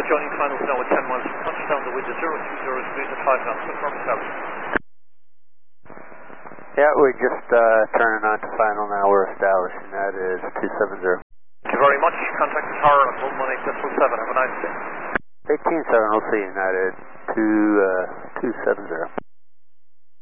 joining final now at 10 miles from touchdown, the wind is 020 degrees at 5 knots, confirm establishment. Yeah, we're just turning on to final now, we're establishing, that is 270. Thank you very much, contact the tower on 118.7, have a nice day. 187, we'll see United 270.